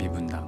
분당.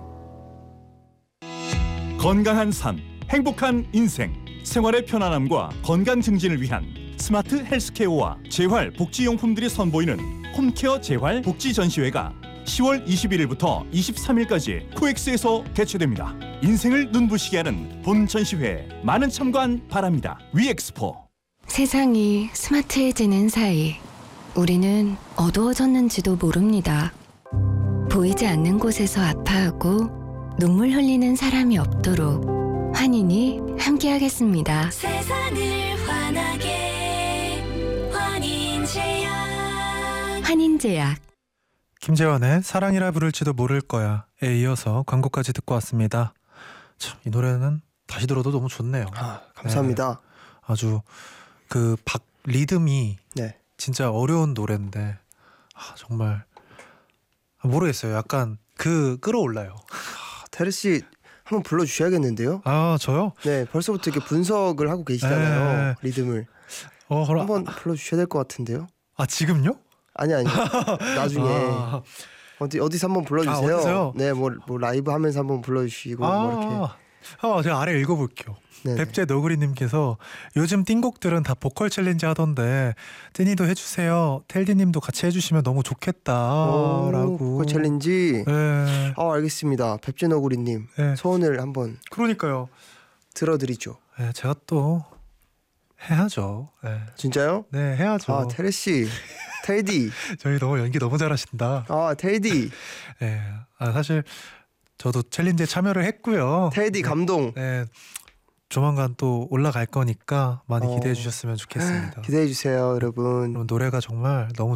건강한 삶, 행복한 인생, 생활의 편안함과 건강 증진을 위한 스마트 헬스케어와 재활 복지용품들이 선보이는 홈케어 재활 복지 전시회가 10월 21일부터 23일까지 코엑스에서 개최됩니다. 인생을 눈부시게 하는 본 전시회에 많은 참관 바랍니다. 위엑스포. 세상이 스마트해지는 사이 우리는 어두워졌는지도 모릅니다. 보이지 않는 곳에서 아파하고 눈물 흘리는 사람이 없도록 환인이 함께하겠습니다. 세상을 환하게 환인제약. 환인제약. 김재환의 사랑이라 부를지도 모를 거야에 이어서 광고까지 듣고 왔습니다. 참, 이 노래는 다시 들어도 너무 좋네요. 감사합니다. 네, 아주 그 리듬이 네. 진짜 어려운 노래인데 정말 모르겠어요. 약간 끌어올라요. 테르 씨 한번 불러주셔야겠는데요. 저요? 네, 벌써부터 이렇게 분석을 하고 계시잖아요. 리듬을 한번 불러주셔야 될 것 같은데요. 지금요? 아니 나중에 어디서 한번 불러주세요. 어디서요? 네, 뭐 라이브 하면서 한번 불러주시고 뭐 이렇게. 제가 아래 읽어볼게요. 네네. 뱁제 너구리님께서 요즘 띵곡들은 다 보컬 챌린지 하던데 띠니도 해주세요. 텔디님도 같이 해주시면 너무 좋겠다 라고. 보컬 챌린지. 네. 알겠습니다. 뱁제 너구리님 네. 소원을 한번 그러니까요. 들어드리죠. 네, 제가 또 해야죠. 네, 진짜요? 네 해야죠. 테르 씨, 테디. 저희 연기 너무 잘하신다. 테디. 네, 사실 저도 챌린지에 참여를 했고요. 테디 감동. 네, 조만간 또 올라갈 거니까 많이 기대해 주셨으면 좋겠습니다. 기대해 주세요, 여러분. 노래가 정말 너무